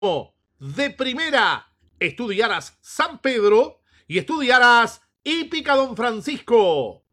de primera. Estudiarás San Pedro y estudiarás Hípica Don Francisco.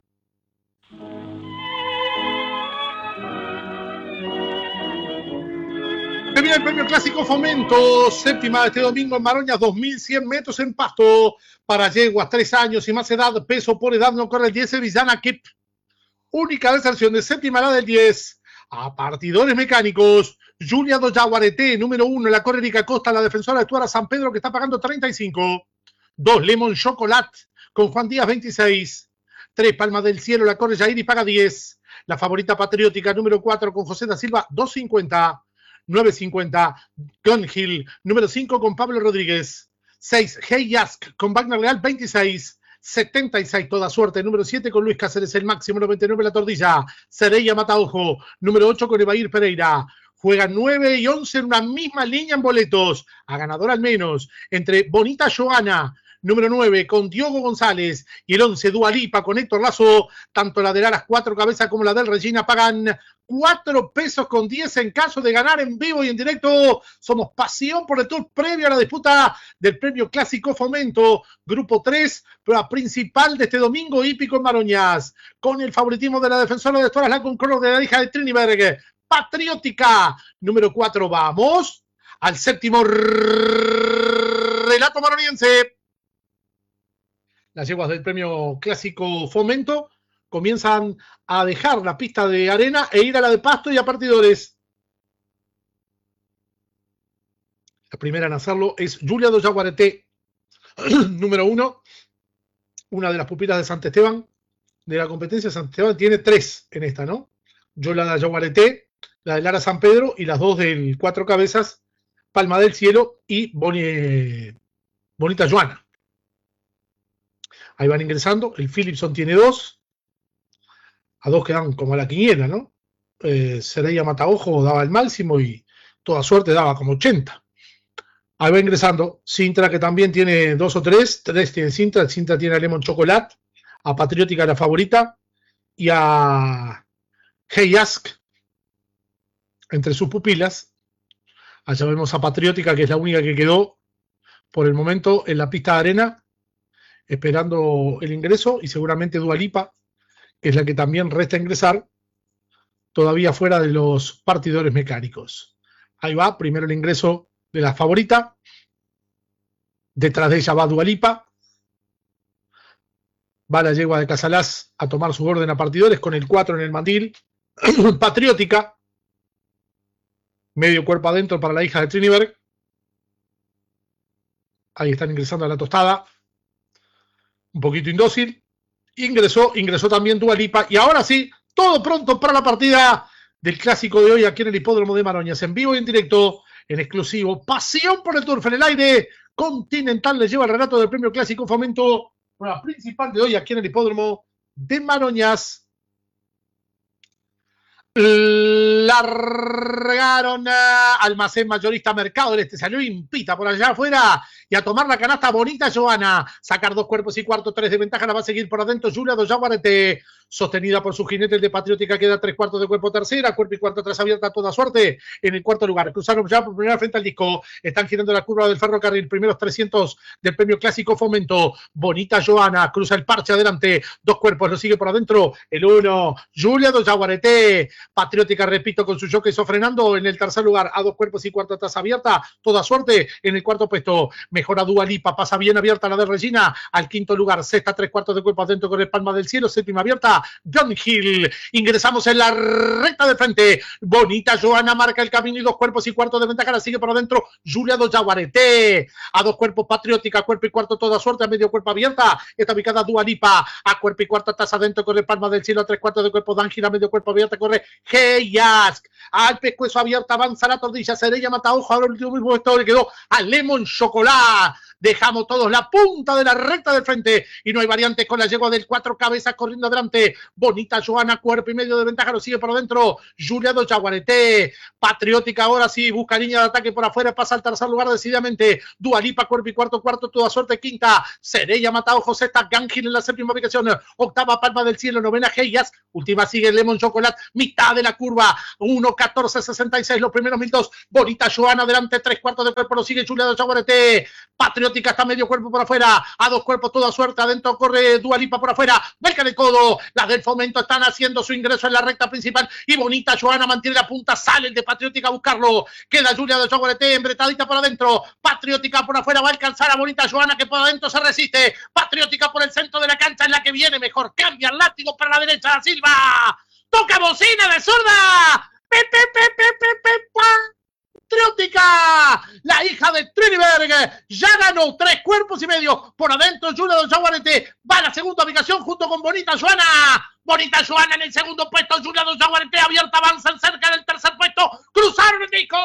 Termina el premio Clásico Fomento, séptima de este domingo en Maroñas, 2100 metros en pasto para yeguas, 3 años y más edad, peso por edad, no corre el 10, Villana Kip. Única deserción de séptima edad del 10. A partidores mecánicos, Julia do Jaguarete, número 1, la corre Erika Costa, la defensora de Tuara San Pedro, que está pagando 35. 2, Lemon Chocolate, con Juan Díaz, 26. 3, Palma del Cielo, la corre Jair y paga 10. La favorita patriótica, número 4, con José da Silva, 2.50. 9.50, Gunhill, número 5 con Pablo Rodríguez. 6, Hey Yask con Wagner Leal, 26. 76, toda suerte, número 7 con Luis Cáceres, el máximo, 99 la Tordilla. Cerella Mataojo, número 8 con Evair Pereira. Juegan 9 y 11 en una misma línea en boletos. A ganador al menos, entre Bonita Joana, número 9 con Diogo González y el 11 Dua Lipa con Héctor Lazo. Tanto la de Laras 4 cabezas como la del Regina pagan 4 pesos con 10 en caso de ganar en vivo y en directo. Somos Pasión por el Tour previo a la disputa del premio Clásico Fomento. Grupo 3, prueba principal de este domingo hípico en Maroñas. Con el favoritismo de la defensora de Toras, la Concordia de la hija de Triniberg. Patriótica, número 4. Vamos al séptimo relato maroniense. Las yeguas del premio Clásico Fomento comienzan a dejar la pista de arena e ir a la de pasto y a partidores. La primera en hacerlo es Julia do Jaguarete, número 1, una de las pupilas de Sant Esteban, de la competencia. Sant Esteban tiene 3 en esta, ¿no? Julia do Jaguarete, la de Lara San Pedro y las 2 del 4 cabezas, Palma del Cielo y Bonita Joana. Ahí van ingresando. El Philipson tiene 2. A 2 quedan como a la quiniela, ¿no? Cerella Mataojo daba el máximo y toda suerte daba como 80. Ahí va ingresando Sintra, que también tiene 2 o 3. 3 tiene Sintra. El Sintra tiene a Lemon Chocolate, a Patriótica, la favorita, y a Hey Ask entre sus pupilas. Allá vemos a Patriótica, que es la única que quedó por el momento en la pista de arena, esperando el ingreso, y seguramente Dua Lipa, que es la que también resta ingresar, todavía fuera de los partidores mecánicos. Ahí va, primero el ingreso de la favorita, detrás de ella va Dua Lipa, va la yegua de Casalás a tomar su orden a partidores con el 4 en el mandil. Patriótica, medio cuerpo adentro para la hija de Triniberg. Ahí están ingresando a la tostada, un poquito indócil. Ingresó también Dua Lipa, y ahora sí, todo pronto para la partida del clásico de hoy aquí en el hipódromo de Maroñas, en vivo y en directo, en exclusivo. Pasión por el Turf en el aire. Continental le lleva el relato del premio Clásico Fomento, prueba principal de hoy aquí en el hipódromo de Maroñas. Largaron Almacén Mayorista Mercado del Este, salió Impita por allá afuera, y a tomar la canasta Bonita Joana, sacar 2 cuerpos y cuarto, 3 de ventaja, la va a seguir por adentro Julia do Jaguarete, sostenida por su jinete el de Patriótica, queda 3/4 de cuerpo tercera, cuerpo y cuarto atrás abierta, toda suerte en el cuarto lugar. Cruzaron ya por primera frente al disco, están girando la curva del ferrocarril, primeros 300 del premio Clásico Fomento. Bonita Joana cruza el parche adelante, 2 cuerpos, lo sigue por adentro el 1, Julia do Jaguarete. Patriótica, repito, con su jockey frenando en el tercer lugar, a 2 cuerpos y cuarto atrás abierta, toda suerte en el cuarto puesto. Mejora Dua Lipa, pasa bien abierta la de Regina al quinto lugar, sexta 3/4 de cuerpo adentro con el Palma del Cielo, séptima abierta John Hill. Ingresamos en la recta de frente, Bonita Joana marca el camino y 2 cuerpos y cuarto de ventaja, la sigue por adentro Julia do Jaguarete, a 2 cuerpos Patriótica, cuerpo y cuarto toda suerte, a medio cuerpo abierta está ubicada Dua Lipa, a cuerpo y cuarto atrás adentro con el Palma del Cielo, a 3/4 de cuerpo Dan Hill, a medio cuerpo abierta corre Hey Ask, al pescuezo abierto avanza la Tordilla, Cerella Mataojo, ahora el último puesto le quedó a Lemon Chocolate Dejamos todos la punta de la recta del frente y no hay variantes con la yegua del 4 cabezas corriendo adelante. Bonita Joana, cuerpo y medio de ventaja, lo sigue por adentro. Julia do Jaguareté. Patriótica ahora sí, busca línea de ataque por afuera, pasa al tercer lugar decididamente. Dua Lipa, cuerpo y cuarto, toda suerte, quinta. Serella, Matao, Joseta, Gangil en la séptima ubicación. Octava, Palma del Cielo, novena, Heyas. Última sigue Lemon Chocolate, mitad de la curva. 1:14:66, los primeros minutos. Bonita Joana, adelante, 3/4 de cuerpo, lo sigue Julia do Jaguareté. Patriótica está medio cuerpo por afuera, a 2 cuerpos, toda suerte, adentro corre Dua Lipa por afuera, Belca de codo, las del Fomento están haciendo su ingreso en la recta principal y Bonita Joana mantiene la punta, sale el de Patriótica a buscarlo, queda Julia do Jaguareté embretadita por adentro, Patriótica por afuera va a alcanzar a Bonita Joana que por adentro se resiste, Patriótica por el centro de la cancha en la que viene mejor, cambia el látigo para la derecha, da Silva, toca bocina de zurda, Patriótica, la hija de Triniberg, ya ganó 3 cuerpos y medio por adentro. Julia do Jaguareté va a la segunda ubicación junto con Bonita Joana. Bonita Joana en el segundo puesto, Julia do Jaguareté abierta, avanzan cerca del tercer puesto. Cruzaron Nico.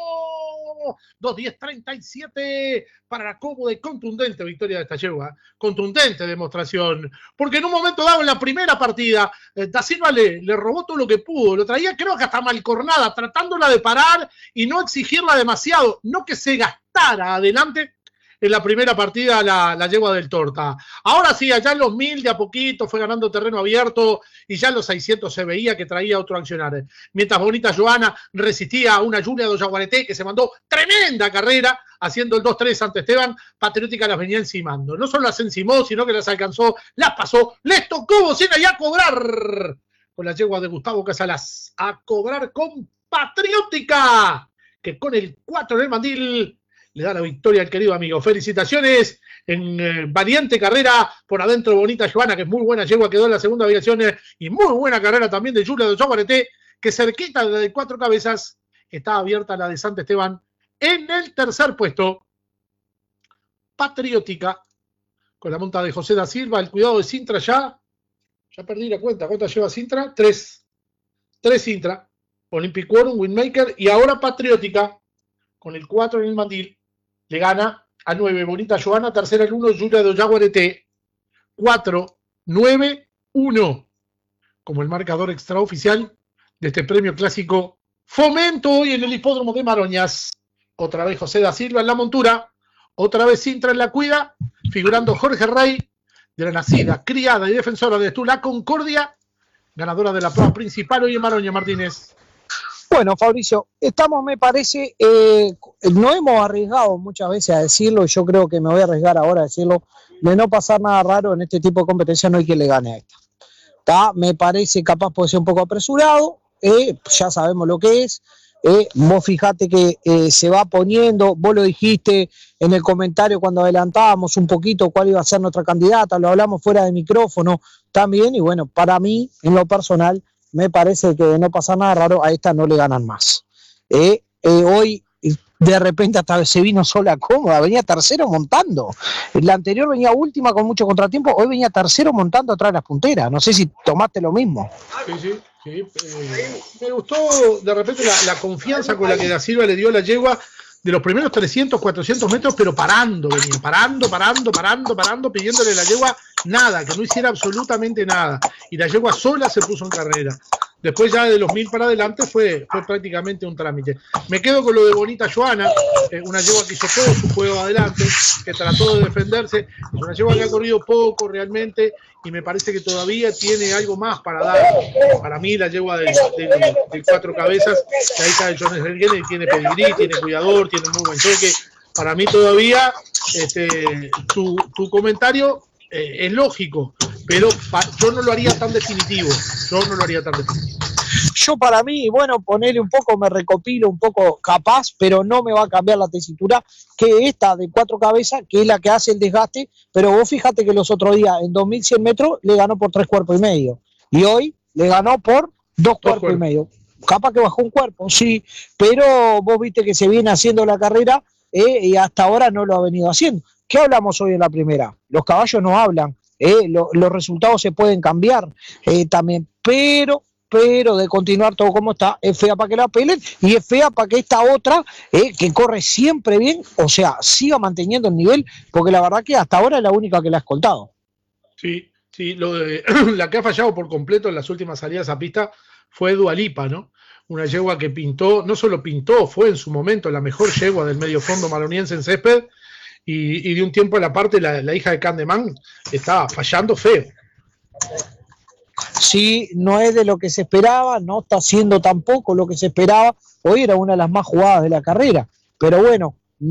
2:10:37 para la cómoda y contundente victoria de esta yegua. Contundente demostración. Porque en un momento dado en la primera partida, Da Silva le robó todo lo que pudo. Lo traía creo que hasta malcornada, tratándola de parar y no exigirla demasiado. No que se gastara adelante en la primera partida la yegua del Torta. Ahora sí, allá en los 1000 de a poquito fue ganando terreno abierto y ya en los 600 se veía que traía otro accionar. Mientras Bonita Joana resistía a una Julia do Jaguareté que se mandó tremenda carrera haciendo el 2-3 ante Esteban, Patriótica las venía encimando. No solo las encimó, sino que las alcanzó, las pasó, les tocó bocina y a cobrar con la yegua de Gustavo Casalas. A cobrar con Patriótica, que con el 4 en el mandil le da la victoria al querido amigo. Felicitaciones en valiente carrera por adentro Bonita Joana, que es muy buena yegua, quedó en la segunda ubicación y muy buena carrera también de Julia do Jaguareté, que cerquita de 4 cabezas está abierta la de Sant Esteban en el tercer puesto. Patriótica con la monta de José da Silva, el cuidado de Sintra ya perdí la cuenta. ¿Cuántas lleva Sintra? 3 Sintra, Olympic Quorum, Windmaker y ahora Patriótica con el 4 en el mandil. Le gana a 9, Bonita Joana, tercera el 1, Julia do Jaguareté, 4-9-1, como el marcador extraoficial de este premio clásico Fomento hoy en el hipódromo de Maroñas. Otra vez José da Silva en la montura, otra vez Sintra en la cuida, figurando Jorge Rey, de la nacida, criada y defensora de La Concordia, ganadora de la prueba principal hoy en Maroña, Martínez. Bueno, Fabricio, estamos, me parece, no hemos arriesgado muchas veces a decirlo, y yo creo que me voy a arriesgar ahora a decirlo, de no pasar nada raro en este tipo de competencia, no hay quien le gane a esta. Me parece capaz puede ser un poco apresurado, ya sabemos lo que es, vos fijate que se va poniendo, vos lo dijiste en el comentario cuando adelantábamos un poquito cuál iba a ser nuestra candidata, lo hablamos fuera de micrófono también, y bueno, para mí, en lo personal, me parece que de no pasar nada raro, a esta no le ganan más. Hoy, de repente, hasta se vino sola cómoda, venía tercero montando. La anterior venía última con mucho contratiempo, hoy venía tercero montando atrás de las punteras. No sé si tomaste lo mismo. Sí. Me gustó de repente la confianza con la que Da Silva le dio a la yegua de los primeros 300, 400 metros, pero parando, pidiéndole a la yegua nada, que no hiciera absolutamente nada. Y la yegua sola se puso en carrera. Después ya de los 1000 para adelante fue prácticamente un trámite. Me quedo con lo de Bonita Joana, una yegua que hizo todo su juego adelante, que trató de defenderse. Es una yegua que ha corrido poco realmente y me parece que todavía tiene algo más para dar. Para mí la yegua de 4 cabezas, que ahí está el Jones Bergen, y tiene pedigrí, tiene cuidador, tiene muy buen choque. Para mí todavía tu comentario es lógico, pero yo no lo haría tan definitivo. Yo para mí, bueno, ponerle un poco, me recopilo un poco capaz, pero no me va a cambiar la tesitura que esta de 4 cabezas, que es la que hace el desgaste, pero vos fíjate que los otros días en 2100 metros le ganó por 3 cuerpos y medio, y hoy le ganó por 2 cuerpos y medio. Capaz que bajó un cuerpo, sí, pero vos viste que se viene haciendo la carrera y hasta ahora no lo ha venido haciendo. ¿Qué hablamos hoy en la primera? Los caballos no hablan, los resultados se pueden cambiar también, pero pero de continuar todo como está, es fea para que la pelen y es fea para que esta otra, que corre siempre bien, o sea, siga manteniendo el nivel, porque la verdad que hasta ahora es la única que la ha escoltado. Sí, sí, la que ha fallado por completo en las últimas salidas a pista fue Dua Lipa, ¿no? Una yegua que pintó, no solo pintó, fue en su momento la mejor yegua del medio fondo maroniense en césped, y de un tiempo a la parte la hija de Candeman estaba fallando feo. Sí, no es de lo que se esperaba, no está haciendo tampoco lo que se esperaba, hoy era una de las más jugadas de la carrera, pero bueno,